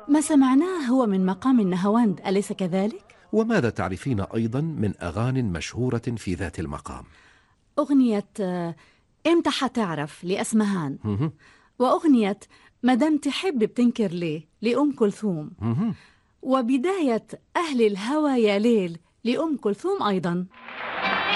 ما سمعناه هو من مقام النهاوند، أليس كذلك؟ وماذا تعرفين أيضا من أغاني مشهورة في ذات المقام؟ أغنية إمتى حتعرف لأسمهان، مهم. وأغنية مدام تحب بتنكر ليه لأم كلثوم، مهم. وبداية أهل الهوى يا ليل لأم كلثوم أيضا.